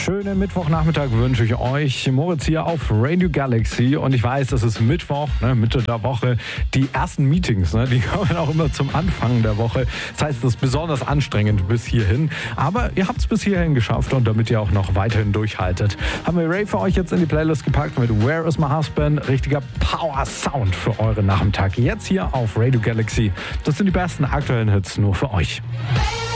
schönen Mittwochnachmittag wünsche ich euch. Moritz hier auf Radio Galaxy und ich weiß, es ist Mittwoch, Mitte der Woche. Die ersten Meetings, die kommen auch immer zum Anfang der Woche. Das heißt, es ist besonders anstrengend bis hierhin. Aber ihr habt es bis hierhin geschafft und damit ihr auch noch weiterhin durchhaltet, haben wir Ray für euch jetzt in die Playlist gepackt mit Where is my husband? Richtiger Power-Sound für euren Nachmittag. Jetzt hier auf Radio Galaxy. Das sind die besten aktuellen Hits nur für euch.